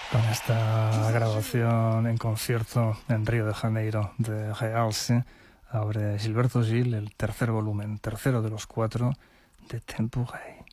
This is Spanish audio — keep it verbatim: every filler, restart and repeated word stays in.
Con esta grabación en concierto en Río de Janeiro de Realce, abre Gilberto Gil el tercer volumen, tercero de los cuatro de Temporel.